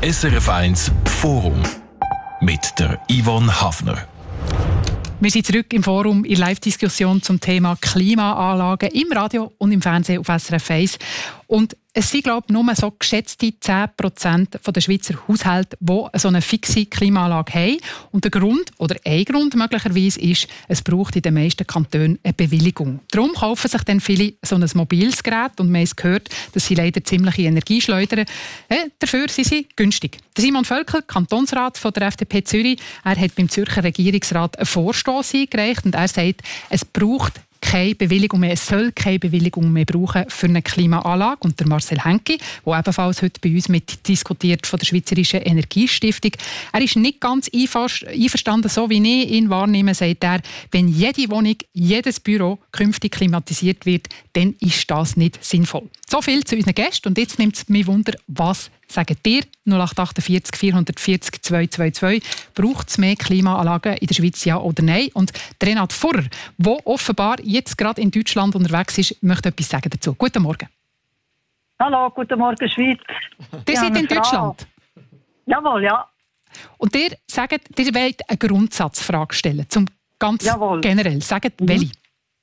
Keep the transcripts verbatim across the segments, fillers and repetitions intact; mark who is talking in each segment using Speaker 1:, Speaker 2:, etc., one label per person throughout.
Speaker 1: S R F eins Forum mit der Yvonne Hafner.
Speaker 2: Wir sind zurück im Forum in Live-Diskussion zum Thema Klimaanlagen im Radio und im Fernsehen auf S R F eins. Und es sind, glaube ich, nur so geschätzte zehn Prozent der Schweizer Haushalte, die so eine fixe Klimaanlage haben. Und der Grund, oder ein Grund möglicherweise, ist, es braucht in den meisten Kantonen eine Bewilligung. Darum kaufen sich dann viele so ein mobiles Gerät und man hat gehört, dass sie leider ziemliche Energie schleudern. Äh, dafür sind sie günstig. Der Simon Völkel, Kantonsrat von der F D P Zürich, er hat beim Zürcher Regierungsrat einen Vorstoss eingereicht und er sagt, es braucht keine Bewilligung mehr, es soll keine Bewilligung mehr brauchen für eine Klimaanlage. Und der Marcel Henki, der ebenfalls heute bei uns mit diskutiert von der Schweizerischen Energiestiftung, er ist nicht ganz einverstanden, so wie ich ihn wahrnehme, sagt er, wenn jede Wohnung, jedes Büro künftig klimatisiert wird, dann ist das nicht sinnvoll. So viel zu unseren Gästen und jetzt nimmt es mich Wunder, was sagt ihr? null acht achtundvierzig vierhundertvierzig zweihundertzweiundzwanzig. Braucht es mehr Klimaanlagen in der Schweiz, ja oder nein? Und Renat Furrer, der offenbar jetzt gerade in Deutschland unterwegs ist, möchte etwas sagen dazu. Guten Morgen.
Speaker 3: Hallo, guten Morgen, Schweiz.
Speaker 2: Ihr seid in Deutschland?
Speaker 3: Jawohl, ja.
Speaker 2: Und ihr sagt, ihr wollt eine Grundsatzfrage stellen, zum ganz
Speaker 3: Jawohl.
Speaker 2: generell. Sagt, mhm. welche?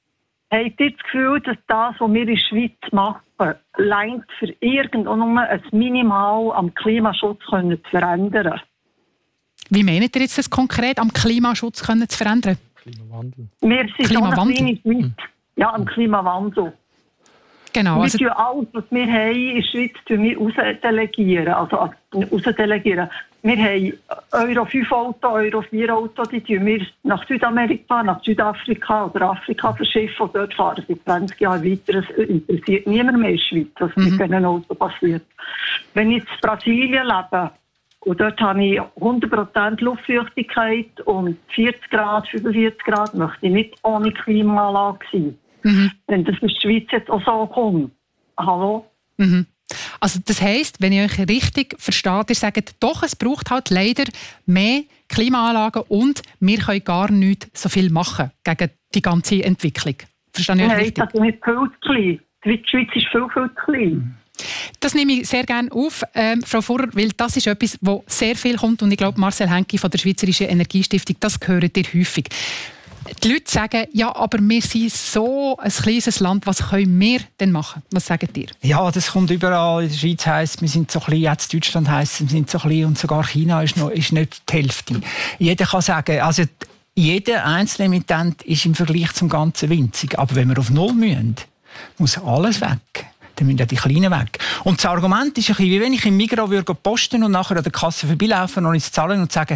Speaker 3: Habt ihr das Gefühl, dass das, was wir in der Schweiz machen, reicht für irgendwo nur ein Minimal am Klimaschutz können zu verändern?
Speaker 2: Wie meint ihr jetzt das konkret, am Klimaschutz können zu verändern?
Speaker 3: Klimawandel. Wir sind
Speaker 2: Klimawandel.
Speaker 3: so eine kleine Schweiz. Ja, am Klimawandel.
Speaker 2: Genau.
Speaker 3: Wir
Speaker 2: Also
Speaker 3: tun alles, was wir haben in der Schweiz, wir rausdelegieren. Also rausdelegieren. Wir haben Euro fünf Auto, Euro vier Auto, die tun wir nach Südamerika, nach Südafrika oder Afrika verschiffen und dort fahren sie zwanzig Jahre weiter. Es interessiert niemand mehr in der Schweiz, was mhm. mit diesen Autos passiert. Wenn ich in Brasilien lebe, und dort habe ich hundert Prozent Luftfeuchtigkeit und vierzig Grad, fünfundvierzig Grad, möchte ich nicht ohne Klimaanlage sein. Mhm. Wenn das in der Schweiz jetzt auch so kommt. Hallo?
Speaker 2: Mhm. Also das heisst, wenn ich euch richtig verstehe, ihr sagt, doch, es braucht halt leider mehr Klimaanlagen und wir können gar nicht so viel machen gegen die ganze Entwicklung. Verstehe ich euch
Speaker 3: Nein,
Speaker 2: richtig?
Speaker 3: das ist nicht viel zu klein. Die Schweiz ist viel, viel zu klein.
Speaker 2: Das nehme ich sehr gerne auf, ähm, Frau Furrer, weil das ist etwas, wo sehr viel kommt und ich glaube, Marcel Henki von der Schweizerischen Energiestiftung, das hört ihr häufig. Die Leute sagen, ja, aber wir sind so ein kleines Land, was können wir denn machen? Was sagt ihr?
Speaker 4: Ja, das kommt überall. In der Schweiz heisst, wir sind so klein, jetzt Deutschland heisst, wir sind so klein und sogar China ist, noch, ist nicht die Hälfte. Jeder kann sagen, also jeder einzelne Emittent ist im Vergleich zum Ganzen winzig. Aber wenn wir auf Null müssen, muss alles weg. Dann müssen auch die Kleinen weg. Und das Argument ist ein bisschen, wie wenn ich im Migros würde posten und nachher an der Kasse vorbeilaufen und ins Zahlen und sagen,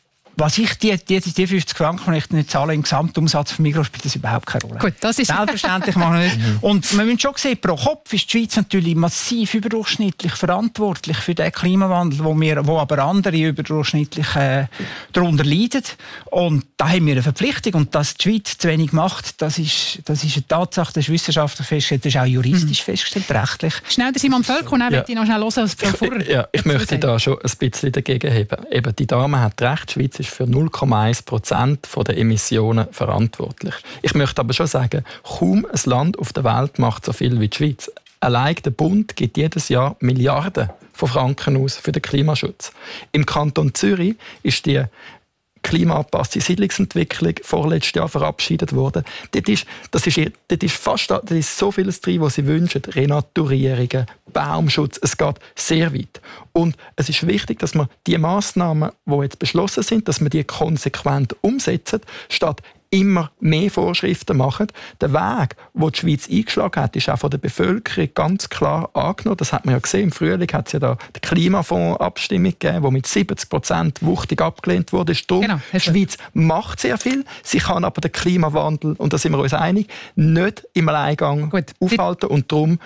Speaker 4: was ich die, die, die fünfzig Franken, die ich nicht zahle, im Gesamtumsatz von Migros, spielt das überhaupt keine Rolle.
Speaker 2: Gut, das ist
Speaker 4: selbstverständlich machen wir nicht. Und wir müssen schon sehen, pro Kopf ist die Schweiz natürlich massiv überdurchschnittlich verantwortlich für den Klimawandel, wo, wir, wo aber andere überdurchschnittlich äh, darunter leiden. Und da haben wir eine Verpflichtung. Und dass die Schweiz zu wenig macht, das ist, das ist eine Tatsache, das ist wissenschaftlich festgestellt, das ist auch juristisch mhm. festgestellt, rechtlich.
Speaker 2: Schnell der Simon Völkel, und dann
Speaker 5: ja.
Speaker 2: möchte ich noch schnell hören, was Frau Furrer
Speaker 5: Ja, ich möchte sagen. Da schon ein bisschen dagegen heben. Eben, die Dame hat recht, die Schweiz ist für null Komma eins Prozent der Emissionen verantwortlich. Ich möchte aber schon sagen, kaum ein Land auf der Welt macht so viel wie die Schweiz. Allein der Bund gibt jedes Jahr Milliarden von Franken aus für den Klimaschutz. Im Kanton Zürich ist die klimaangepasste Siedlungsentwicklung vorletztes Jahr verabschiedet worden. Dort ist, das ist, dort ist fast dort ist so vieles drin, was sie wünschen. Renaturierungen, Baumschutz, es geht sehr weit. Und es ist wichtig, dass man die Massnahmen, die jetzt beschlossen sind, dass man die konsequent umsetzen, statt immer mehr Vorschriften machen. Der Weg, den die Schweiz eingeschlagen hat, ist auch von der Bevölkerung ganz klar angenommen. Das hat man ja gesehen. Im Frühling hat es ja da die Klimafonds-Abstimmung gegeben, die mit siebzig Prozent wuchtig abgelehnt wurde. Darum,
Speaker 2: genau.
Speaker 5: Die Schweiz macht sehr viel. Sie kann aber den Klimawandel, und da sind wir uns einig, nicht im Alleingang Gut. aufhalten. Und darum,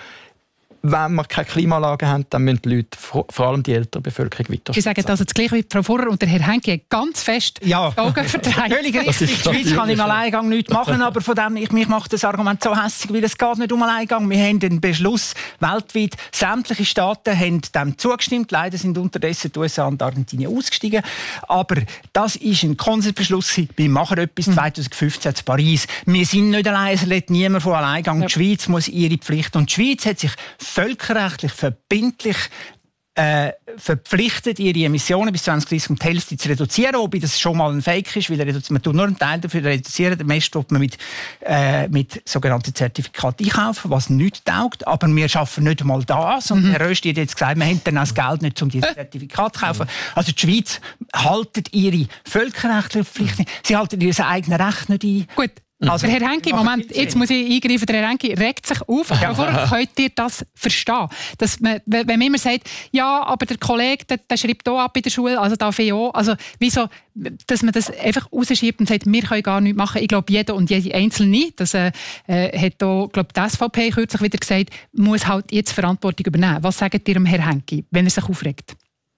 Speaker 5: wenn wir keine Klimaanlagen haben, dann müssen die Leute, vor allem die ältere Bevölkerung, weiter.
Speaker 2: Sie sagen also das Gleiche wie Frau Furrer und der Herr Henke ganz fest
Speaker 4: ja.
Speaker 2: die Augen verdreht.
Speaker 4: Völlig richtig. Die Schweiz kann im Alleingang nichts machen, aber von dem, ich, mich macht das Argument so hässlich, weil es geht nicht um Alleingang. Wir haben einen Beschluss weltweit. Sämtliche Staaten haben dem zugestimmt. Leider sind unterdessen die U S A und Argentinien ausgestiegen. Aber das ist ein Konsensbeschluss. Wir machen etwas zwanzig fünfzehn in Paris. Wir sind nicht allein, es lädt niemand von Alleingang. Ja. Die Schweiz muss ihre Pflicht. Und die Schweiz hat sich völkerrechtlich verbindlich äh, verpflichtet, ihre Emissionen bis zwanzig dreißig um die Hälfte zu reduzieren, wobei das schon mal ein Fake ist, weil man tut nur einen Teil dafür reduzieren, den Rest tut man mit, äh, mit sogenannten Zertifikaten einkaufen, was nichts taugt, aber wir schaffen nicht einmal das und mhm. Herr Rösti hat jetzt gesagt, wir haben dann auch das Geld nicht, um diese Zertifikate zu kaufen. Also die Schweiz haltet ihre völkerrechtliche Pflicht nicht, sie halten ihr eigenes Recht nicht ein.
Speaker 2: Gut. Also, Herr Henki, Moment, jetzt muss ich eingreifen. Der Herr Henki regt sich auf. Ja. Vorher könnt ihr das verstehen? Dass man, wenn man immer sagt, ja, aber der Kollege, der, der schreibt hier ab in der Schule, also darf ich auch. Also, wieso, dass man das einfach rausschiebt und sagt, wir können gar nichts machen. Ich glaube, jeder und jede Einzelne, das äh, hat auch, glaube die S V P kürzlich wieder gesagt, muss halt jetzt Verantwortung übernehmen. Was sagt ihr dem Herrn Henki, wenn er sich aufregt?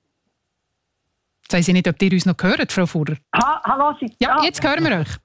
Speaker 2: Jetzt weiss ich nicht, ob ihr uns noch hört, Frau Fuhrer.
Speaker 3: Ha, hallo, Sie
Speaker 2: ja, jetzt hören wir euch.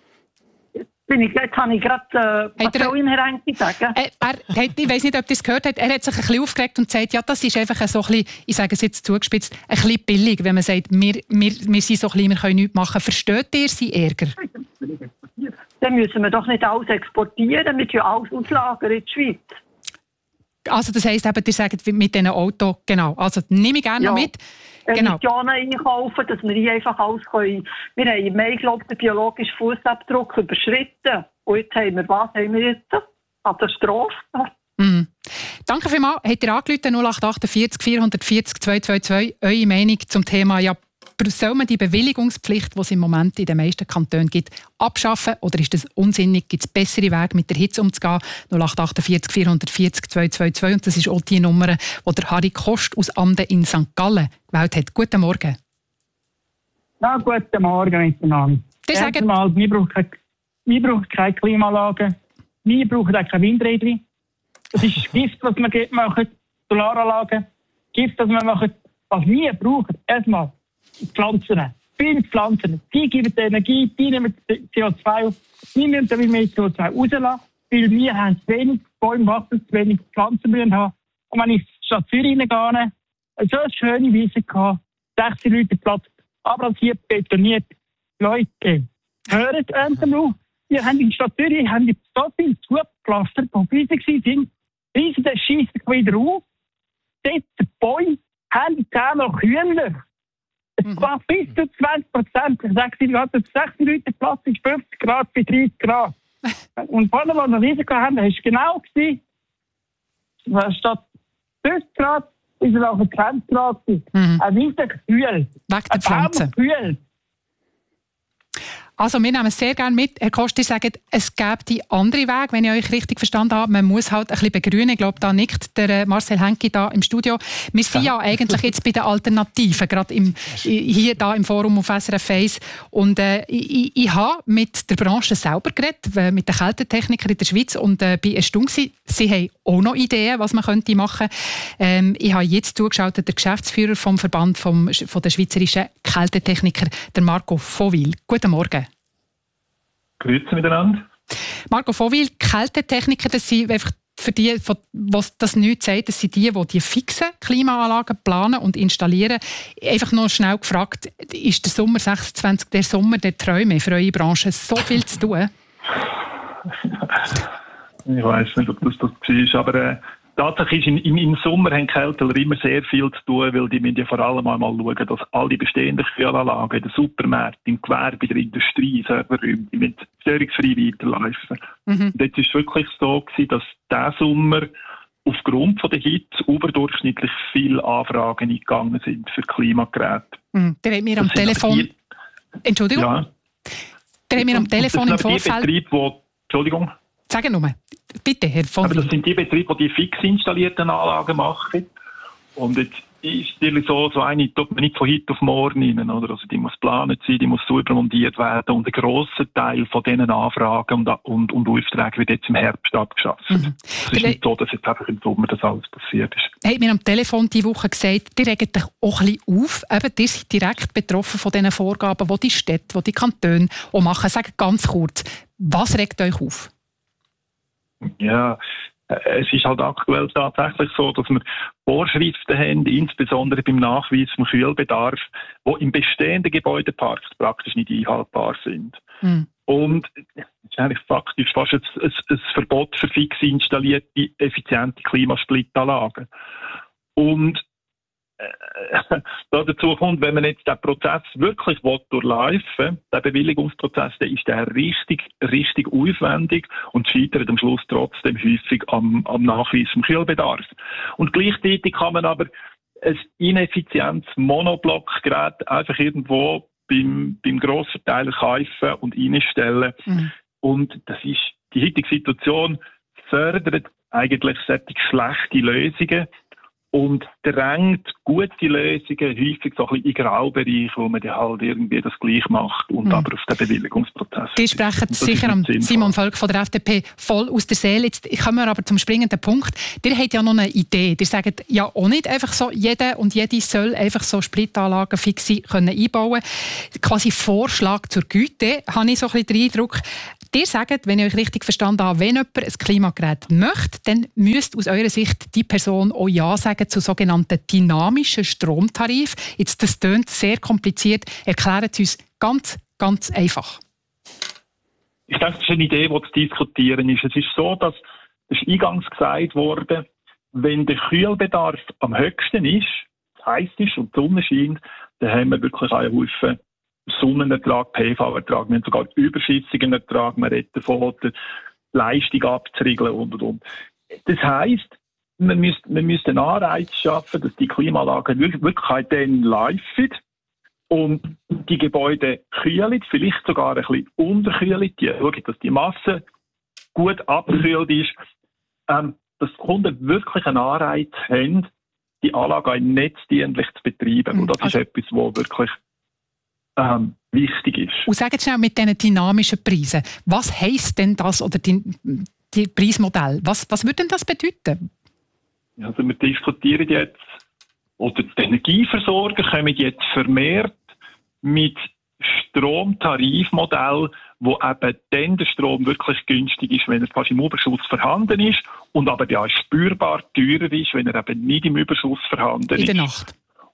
Speaker 3: Bin ich, jetzt habe ich gerade, äh, was
Speaker 2: er,
Speaker 3: soll ich Herr Henki sagen?
Speaker 2: Er, er, ich weiss nicht, ob ihr es gehört habt, er hat sich ein bisschen aufgeregt und gesagt, ja, das ist einfach so ein bisschen, ich sage es jetzt zugespitzt, ein bisschen billig, wenn man sagt, wir, wir, wir sind so klein, wir können nichts machen. Versteht ihr seinen Ärger?
Speaker 3: Dann müssen wir doch nicht alles exportieren, wir tun alles auslagern in die Schweiz.
Speaker 2: Also das heisst eben, ihr sagt mit diesen Autos, genau, also nehme ich gerne
Speaker 3: ja.
Speaker 2: noch mit. Genau.
Speaker 3: Emissionen einkaufen, dass wir hier einfach alles können. Wir haben im Mai, glaube ich, den biologischen Fußabdruck überschritten. Und jetzt haben wir, was haben wir jetzt? Katastrophe.
Speaker 2: Mhm. Danke vielmals. Habt ihr angerufen, null acht achtundvierzig vierhundertvierzig zweihundertzweiundzwanzig, eure Meinung zum Thema, ja, soll man die Bewilligungspflicht, die es im Moment in den meisten Kantonen gibt, abschaffen? Oder ist das unsinnig? Gibt es bessere Wege, mit der Hitze umzugehen? null acht achtundvierzig vierhundertvierzig zweihundertzweiundzwanzig. Und das ist auch die Nummer, die der Harry Kost aus Amden in Sankt Gallen gewählt hat. Guten Morgen.
Speaker 6: Ja, guten Morgen miteinander. Erstmal, wir brauchen keine, wir brauchen keine Klimaanlagen. Wir brauchen auch keine Windräder. Das ist Gift, was wir machen. Solaranlagen. Gift, was wir machen. Was wir brauchen, erstmal Pflanzen. Viele Pflanzen. Die geben die Energie, die nehmen C O zwei auf. Wir müssen dann mehr C O zwei rauslassen, weil wir haben zu wenig Bäume, Wasser, zu wenig Pflanzen müssen haben. Und wenn ich in die Stadt Zürich reingehe, so eine schöne Wiese gehabt, sechzig Leute Platz, abrasiert, betoniert. Leute, hört endlich auf. Wir haben in der Stadt Zürich haben die so viel zugepflastert, die riesig sind. Riesen, das schießt wieder auf. Dort die Bäume haben zehn noch Hühner. Es mhm. war bis zu zwanzig Prozent. Ich sage, sie hatten sechzig Leute Platz, ist fünfzig Grad bis dreißig Grad. Und vorne, als wir Risiko haben, war es genau gewesen. Statt fünfzig Grad ist es auch zwanzig Grad. Mhm. Ein riesiger Kühl.
Speaker 2: Weg der Pflanze.
Speaker 6: Kühl.
Speaker 2: Also wir nehmen es sehr gerne mit. Herr Kost, ihr sagt, es gibt die andere Weg, wenn ich euch richtig verstanden habe. Man muss halt ein bisschen begrünen. Ich glaube, da nickt der Marcel Henki da im Studio. Wir sind ja, ja eigentlich jetzt bei den Alternativen, gerade im, hier da im Forum auf S R F eins. Und äh, ich, ich habe mit der Branche selber geredet, mit den Kältetechnikern in der Schweiz und äh, bin erstaunt gewesen. Sie haben auch noch Ideen, was man könnte machen könnte. Ähm, ich habe jetzt zugeschaut, der Geschäftsführer vom Verband vom, von der schweizerischen Kältetechniker, der Marco Vohwil. Guten Morgen.
Speaker 7: Grüezi miteinander.
Speaker 2: Marco Vohwil, Kältetechniker, das sind einfach für die, was das nichts sagt, das sind die, die die fixen Klimaanlagen planen und installieren. Einfach noch schnell gefragt, ist der Sommer sechsundzwanzig der Sommer der Träume für eure Branche? So viel zu tun?
Speaker 7: Ich weiss nicht, ob das das war, aber äh, tatsächlich ist im, im Sommer haben die Kälteler immer sehr viel zu tun, weil die müssen ja vor allem einmal schauen, dass alle bestehenden Kühlanlagen in den Supermärkten, im Gewerbe, in der Industrie, Serverräumen, die mit störungsfrei weiterlaufen. Mhm. Und jetzt war es wirklich so gewesen, dass dieser Sommer aufgrund von der Hitze überdurchschnittlich viele Anfragen eingegangen sind für Klimageräte.
Speaker 2: Mhm. Der hat mir am Telefon... Die... Entschuldigung? Ja. Der hat mir am Telefon im Vorfeld...
Speaker 7: Betrieb, wo... Entschuldigung?
Speaker 2: Sagen nur. Bitte, Herr von
Speaker 7: Aber das sind die Betriebe, die die fix installierten Anlagen machen. Und jetzt ist natürlich so, so eine tut man nicht von heute auf morgen rein, oder? Also die muss geplant sein, die muss sauber montiert werden. Und ein grosser Teil von diesen Anfragen und, und, und Aufträgen wird jetzt im Herbst abgeschafft. Mhm. Es ist nicht so, dass jetzt einfach im Sommer das alles passiert ist.
Speaker 2: Er hat mir am Telefon diese Woche gesagt, die regen dich auch ein bisschen auf. Eben, die sind direkt betroffen von diesen Vorgaben, die die Städte, die die Kantone auch machen. Sag ganz kurz, was regt euch auf?
Speaker 7: Ja, es ist halt aktuell tatsächlich so, dass wir Vorschriften haben, insbesondere beim Nachweis vom Kühlbedarf, die im bestehenden Gebäudeparks praktisch nicht einhaltbar sind. Mhm. Und es ist eigentlich faktisch fast ein, ein, ein Verbot für fix installierte, effiziente Klimasplit-Anlagen. Und äh, dazu kommt, wenn man jetzt den Prozess wirklich durchlaufen, der Bewilligungsprozess, dann ist der richtig, richtig aufwendig und scheitert am Schluss trotzdem häufig am, am Nachweis vom Kühlbedarf. Und gleichzeitig kann man aber ein ineffizientes Monoblockgerät einfach irgendwo beim, beim Grossverteiler kaufen und einstellen. Mhm. Und das ist, die heutige Situation fördert eigentlich solche schlechte Lösungen und drängt gute Lösungen häufig so ein bisschen in den Graubereich, wo man dann halt irgendwie das gleich macht und mhm. aber auf den Bewilligungsprozess.
Speaker 2: Die sprechen sicher am Simon Völk von der F D P voll aus der Seele. Jetzt kommen wir aber zum springenden Punkt. Ihr habt ja noch eine Idee. Ihr sagt ja auch nicht einfach so, jeder und jede soll einfach so Splitanlagen fix können einbauen. Quasi Vorschlag zur Güte, habe ich so ein bisschen den Eindruck. Ihr sagt, wenn ich euch richtig verstanden habe, wenn jemand ein Klimagerät möchte, dann müsste aus eurer Sicht die Person auch Ja sagen zu sogenannten dynamischen Stromtarif. Jetzt, das klingt sehr kompliziert. Erklären Sie uns ganz, ganz einfach.
Speaker 7: Ich denke, das ist eine Idee, die zu diskutieren ist. Es ist so, dass, das ist eingangs gesagt wurde, wenn der Kühlbedarf am höchsten ist, heiß ist und die Sonne scheint, dann haben wir wirklich einen Haufen Sonnenertrag, P V-Ertrag, wir haben sogar überschüssigen Ertrag, man redet davon, die Leistung abzuriegeln und, und, und. Das heisst, man müsste, man müsste einen Anreiz schaffen, dass die Klimaanlagen wirklich dann laufen und die Gebäude kühlen, vielleicht sogar ein bisschen unterkühlen, die schauen, dass die Masse gut abgekühlt ist, ähm, dass die Kunden wirklich einen Anreiz haben, die Anlage netzdienlich zu betreiben. Und das also, ist etwas, was wirklich Ähm, wichtig ist.
Speaker 2: Und sagen Sie schnell mit diesen dynamischen Preisen, was heisst denn das oder die, die Preismodell? Was, was würde denn das bedeuten?
Speaker 7: Also wir diskutieren jetzt, oder die Energieversorger kommen jetzt vermehrt mit Stromtarifmodell, wo eben dann der Strom wirklich günstig ist, wenn er fast im Überschuss vorhanden ist und aber ja spürbar teurer ist, wenn er eben nicht im Überschuss vorhanden ist.
Speaker 2: In der Nacht?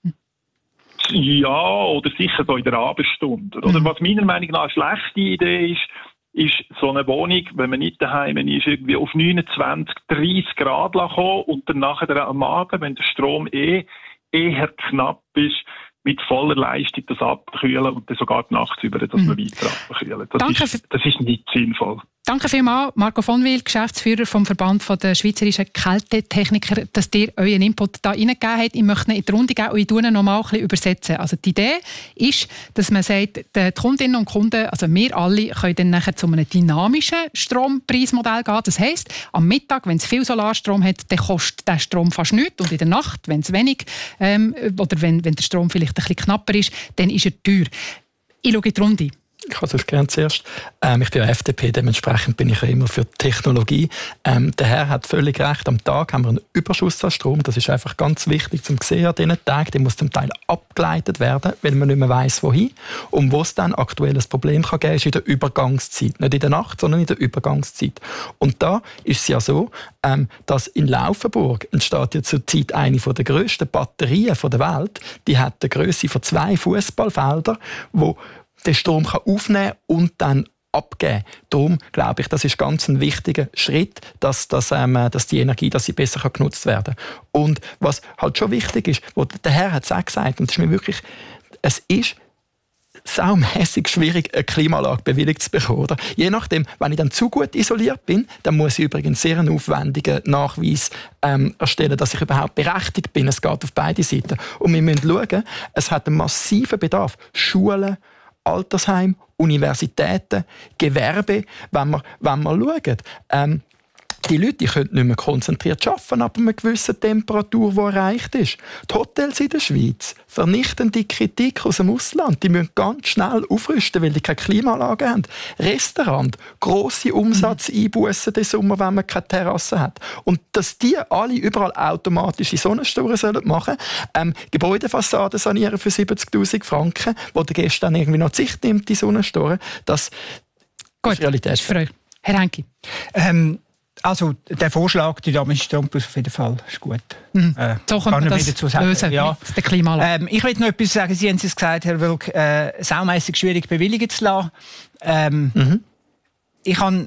Speaker 7: Ja, oder sicher so in der Abendstunde. Oder mhm. was meiner Meinung nach eine schlechte Idee ist, ist so eine Wohnung, wenn man nicht daheim ist, irgendwie auf neunundzwanzig, dreißig Grad kommen und dann nachher am Abend, wenn der Strom eh eher knapp ist, mit voller Leistung das abkühlen und dann sogar die Nacht über das mhm. noch weiter abkühlen. Das,
Speaker 2: Danke
Speaker 7: ist, das ist nicht sinnvoll.
Speaker 2: Danke vielmals, Marco von Wil, Geschäftsführer vom Verband der Schweizerischen Kältetechniker, dass ihr euren Input da reingegeben habt. Ich möchte ihn in die Runde geben und ich tue ihn noch mal ein bisschen übersetzen. Also die Idee ist, dass man sagt, die Kundinnen und Kunden, also wir alle, können dann nachher zu einem dynamischen Strompreismodell gehen. Das heisst, am Mittag, wenn es viel Solarstrom hat, dann kostet der Strom fast nichts. Und in der Nacht, wenn es wenig ähm, oder wenn, wenn der Strom vielleicht ein bisschen knapper ist, dann ist er teuer. Ich schaue in die Runde.
Speaker 5: Ich kann das gerne zuerst. Ähm, ich bin ja F D P, dementsprechend bin ich ja immer für Technologie. Ähm, der Herr hat völlig recht. Am Tag haben wir einen Überschuss an Strom. Das ist einfach ganz wichtig zum sehen an diesen Tagen. Der muss zum Teil abgeleitet werden, wenn man nicht mehr weiss, wohin. Und wo es dann aktuell ein Problem kann geben, ist in der Übergangszeit. Nicht in der Nacht, sondern in der Übergangszeit. Und da ist es ja so, ähm, dass in Laufenburg entsteht ja zurzeit eine der grössten Batterien der Welt. Die hat eine Grösse von zwei Fußballfeldern, wo den Strom kann aufnehmen und dann abgeben. Darum glaube ich, das ist ganz ein wichtiger Schritt, dass, dass, ähm, dass die Energie dass sie besser kann genutzt werden kann. Und was halt schon wichtig ist, wo der Herr hat es auch gesagt, und das ist mir wirklich, es ist saumässig schwierig, eine Klimaanlage bewilligt zu bekommen. Oder? Je nachdem, wenn ich dann zu gut isoliert bin, dann muss ich übrigens sehr einen aufwendigen Nachweis ähm, erstellen, dass ich überhaupt berechtigt bin. Es geht auf beide Seiten. Und wir müssen schauen, es hat einen massiven Bedarf. Schulen, Altersheim, Universitäten, Gewerbe, wenn wir, wenn wir schauen. Ähm, die Leute die können nicht mehr konzentriert arbeiten ab einer gewissen Temperatur, die erreicht ist. Die Hotels in der Schweiz, vernichtende Kritik aus dem Ausland, die müssen ganz schnell aufrüsten, weil die keine Klimaanlage haben. Restaurant, grosse Umsatzeinbussen den Sommer, wenn man keine Terrasse hat. Und dass die alle überall automatische Sonnenstoren sollen machen, ähm, Gebäudefassaden sanieren für siebzigtausend Franken, wo der Gäste dann irgendwie noch die Sicht nimmt, die Sonnenstoren, das
Speaker 2: Gut,
Speaker 5: ist Realität.
Speaker 2: Ist frei. Herr Henke.
Speaker 4: Ähm, Also der Vorschlag, die dynamische Strompreis auf jeden Fall ist gut.
Speaker 2: Mhm. Äh, so kann man das lösen
Speaker 4: ja.
Speaker 2: mit der Klimaanlage.
Speaker 4: Ähm, ich will noch etwas sagen. Sie haben es gesagt, Herr Wölk, äh, saumässig schwierig bewilligen zu lassen. Ähm, mhm. Ich habe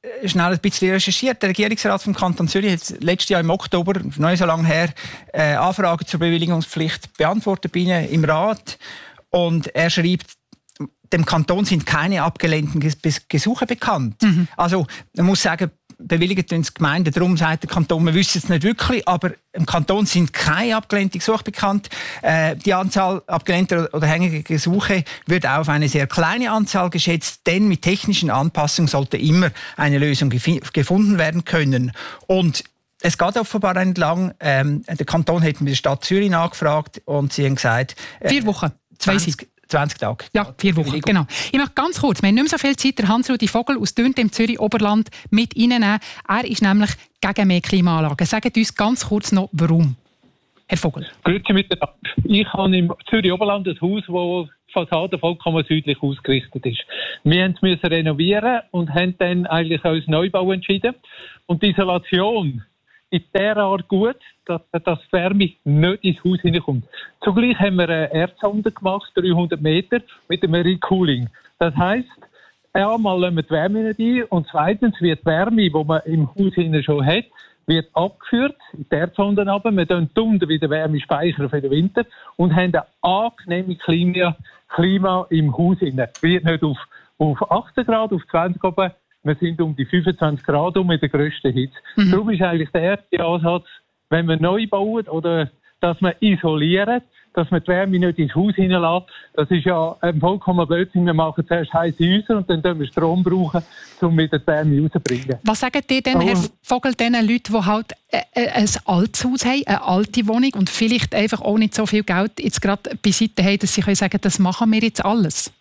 Speaker 4: schnell ein bisschen recherchiert. Der Regierungsrat vom Kanton Zürich hat letztes Jahr im Oktober, noch nicht so lange her, äh, Anfragen zur Bewilligungspflicht beantwortet bei Ihnen im Rat. Und er schreibt, dem Kanton sind keine abgelehnten Gesuche bekannt. Mhm. Also man muss sagen, bewilligt uns Gemeinden, darum sagt der Kanton, wir wissen es nicht wirklich, aber im Kanton sind keine abgelehnten Gesuche bekannt. Äh, die Anzahl abgelehnter oder hängender Gesuche wird auf eine sehr kleine Anzahl geschätzt, denn mit technischen Anpassungen sollte immer eine Lösung gef- gefunden werden können. Und es geht offenbar entlang. Ähm, der Kanton hat mit der Stadt Zürich nachgefragt und sie haben gesagt... Äh,
Speaker 2: Vier Wochen, zwei
Speaker 4: zwanzig, zwanzig Tage.
Speaker 2: Ja, vier Wochen, genau. Ich möchte ganz kurz, wir haben nicht mehr so viel Zeit, der Hans-Rudi Vogel aus Dürnt im Zürich-Oberland mit reinnehmen. Er ist nämlich gegen mehr Klimaanlagen. Sagt uns ganz kurz noch, warum, Herr Vogel.
Speaker 8: Grüezi miteinander. Ich habe im Zürich-Oberland ein Haus, das die Fassade vollkommen südlich ausgerichtet ist. Wir mussten es renovieren und haben dann eigentlich als Neubau entschieden. Und die Isolation ist derart gut, dass, dass die Wärme nicht ins Haus hineinkommt. Zugleich haben wir eine Erdsonde gemacht, dreihundert Meter, mit einem Recooling. Das heisst, einmal lassen wir die Wärme nicht ein und zweitens wird die Wärme, die man im Haus hinein schon hat, wird abgeführt, in die Erdsonde runter. Wir speichern unten wieder Wärme speichern für den Winter und haben ein angenehmes Klima, Klima im Haus hinein. Wird nicht auf, auf achtzehn Grad, auf zwanzig oben. Wir sind um die fünfundzwanzig Grad um mit der grössten Hitze. Mhm. Darum ist eigentlich der erste Ansatz, wenn wir neu bauen oder dass wir isolieren, dass wir die Wärme nicht ins Haus hineinlassen. Das ist ja ein vollkommen Blödsinn. Wir machen zuerst heisse Häuser und dann brauchen wir Strom, brauchen, um wieder die Wärme rauszubringen.
Speaker 2: Was sagen ihr denn, Herr Vogel, den Leuten, die halt ein altes Haus haben, eine alte Wohnung und vielleicht einfach auch nicht so viel Geld jetzt gerade beiseite haben, dass sie können sagen, das machen wir jetzt alles?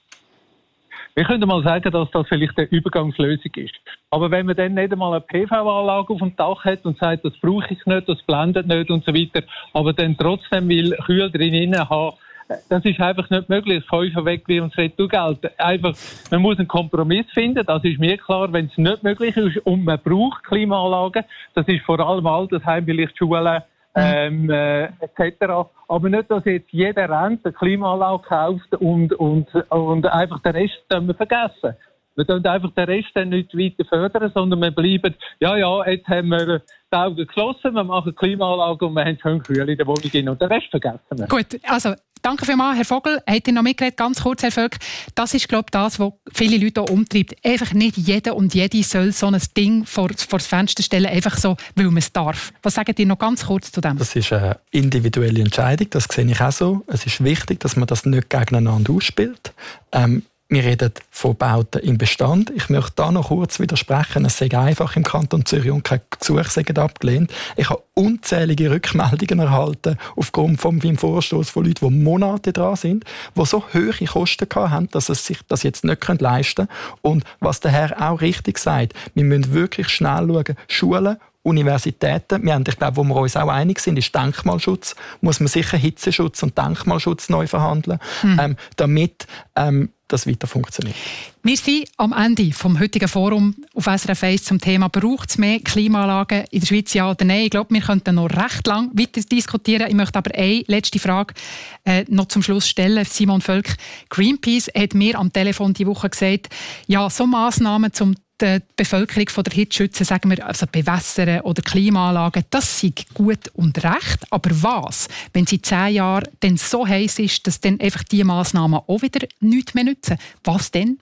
Speaker 8: Wir können mal sagen, dass das vielleicht eine Übergangslösung ist. Aber wenn man dann nicht einmal eine P V-Anlage auf dem Dach hat und sagt, das brauche ich nicht, das blendet nicht und so weiter, aber dann trotzdem will Kühl drinnen haben, das ist einfach nicht möglich. Das Käufer weg wie uns Retourgeld. Einfach, man muss einen Kompromiss finden, das ist mir klar, wenn es nicht möglich ist und man braucht Klimaanlagen, das ist vor allem Altersheim, vielleicht Schulen, Ähm, äh, et cetera. Aber nicht, dass jetzt jeder rennt, eine Klimaanlage kauft und, und, und einfach den Rest wir vergessen. Wir tun einfach den Rest dann nicht weiter fördern, sondern wir bleiben, ja, ja, jetzt haben wir die Augen geschlossen, wir machen Klimaanlage und wir haben schön Kühl in der Wohnung rein und den Rest vergessen wir.
Speaker 2: Gut, also danke vielmals, Herr Vogel. Habt ihr noch mitgeredet? Ganz kurz, Herr Völk. Das ist, glaube ich, das, was viele Leute auch umtreibt. Einfach nicht jeder und jede soll so ein Ding vor, vor das Fenster stellen, einfach so, weil man es darf. Was sagt ihr noch ganz kurz zu dem?
Speaker 5: Das ist eine individuelle Entscheidung, das sehe ich auch so. Es ist wichtig, dass man das nicht gegeneinander ausspielt. Ähm, Wir reden von Bauten im Bestand. Ich möchte da noch kurz widersprechen. Es sei einfach im Kanton Zürich und kein Gesuch sei abgelehnt. Ich habe unzählige Rückmeldungen erhalten aufgrund von meinem Vorstoß von Leuten, die Monate dran sind, die so hohe Kosten haben, dass sie sich das jetzt nicht leisten können. Und was der Herr auch richtig sagt, wir müssen wirklich schnell schauen, Schulen, Universitäten, wir haben, ich glaube, wo wir uns auch einig sind, ist Denkmalschutz. Muss man sicher Hitzeschutz und Denkmalschutz neu verhandeln, mhm. ähm, damit ähm, das weiter funktioniert.
Speaker 2: Wir sind am Ende vom heutigen Forum auf S R F eins zum Thema «Braucht es mehr Klimaanlagen in der Schweiz, ja oder nein?» Ich glaube, wir könnten noch recht lang weiter diskutieren. Ich möchte aber eine letzte Frage äh, noch zum Schluss stellen. Simon Völk, Greenpeace hat mir am Telefon diese Woche gesagt, ja, so Massnahmen zum die Bevölkerung von der Hitze schützen, sagen wir, also bewässern oder Klimaanlagen, das sei gut und recht. Aber was, wenn es in zehn Jahren dann so heiß ist, dass dann einfach diese Massnahmen auch wieder nichts mehr nützen? Was denn?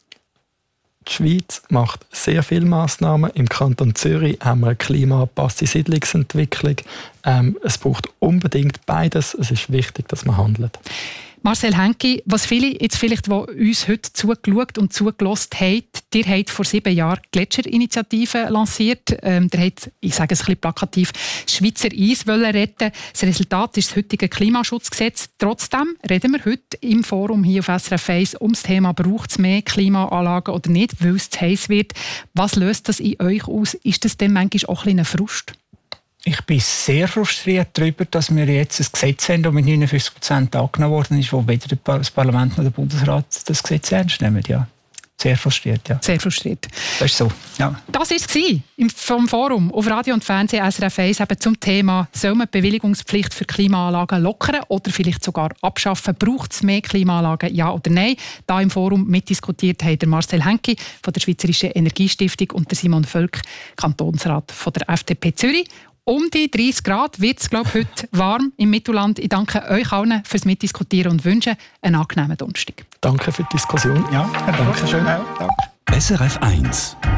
Speaker 5: Die Schweiz macht sehr viele Massnahmen. Im Kanton Zürich haben wir eine klimaangepasste Siedlungsentwicklung. Ähm, es braucht unbedingt beides. Es ist wichtig, dass man handelt.
Speaker 2: Marcel Henki, was viele jetzt vielleicht, die uns heute zugeschaut und zugelassen haben, ihr habt vor sieben Jahren die Gletscherinitiative lanciert. Ähm, ihr habt, ich sage es ein bisschen plakativ, Schweizer Eis wollen retten. Das Resultat ist das heutige Klimaschutzgesetz. Trotzdem reden wir heute im Forum hier auf S R F eins um das Thema «Braucht es mehr Klimaanlagen oder nicht?», weil es zu heiß wird. Was löst das in euch aus? Ist das denn manchmal auch ein bisschen ein Frust?
Speaker 4: Ich bin sehr frustriert darüber, dass wir jetzt ein Gesetz haben, das mit neunundfünfzig Prozent angenommen worden ist, wo weder das Parlament noch der Bundesrat das Gesetz ernst nehmen. Ja. Sehr frustriert, ja.
Speaker 2: Sehr frustriert.
Speaker 4: Das ist so, ja.
Speaker 2: Das war es vom Forum auf Radio und Fernsehen S R F eins eben zum Thema, soll man die Bewilligungspflicht für Klimaanlagen lockern oder vielleicht sogar abschaffen? Braucht es mehr Klimaanlagen, ja oder nein? Da im Forum mitdiskutiert haben der Marcel Henki von der Schweizerischen Energiestiftung und der Simon Völk, Kantonsrat von der F D P Zürich. Um die dreißig Grad wird es, glaube ich, heute warm im Mittelland. Ich danke euch allen fürs Mitdiskutieren und wünsche einen angenehmen Donnerstag.
Speaker 5: Danke für die Diskussion.
Speaker 4: Ja, danke schön. Danke.
Speaker 1: S R F eins